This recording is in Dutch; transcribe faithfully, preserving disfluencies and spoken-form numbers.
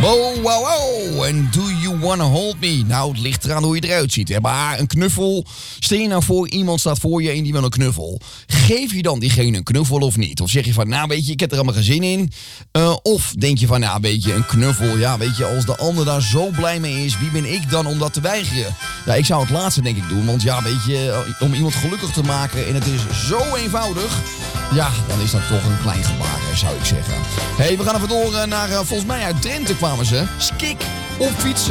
Wow, wow, wow. En do you wanna hold me? Nou, het ligt eraan hoe je eruit ziet. Hè? Maar een knuffel. Stel je nou voor, iemand staat voor je en die wil een knuffel. Geef je dan diegene een knuffel of niet? Of zeg je van, nou weet je, ik heb er allemaal geen zin in. Uh, of denk je van, nou weet je, een knuffel. Ja, weet je, als de ander daar zo blij mee is, wie ben ik dan om dat te weigeren? Ja, ik zou het laatste denk ik doen. Want ja, weet je, om iemand gelukkig te maken en het is zo eenvoudig. Ja, dan is dat toch een klein gebaar, zou ik zeggen. Hé, hey, we gaan even door naar, uh, volgens mij uit Drenthe kwamen ze. Skik op fietsen.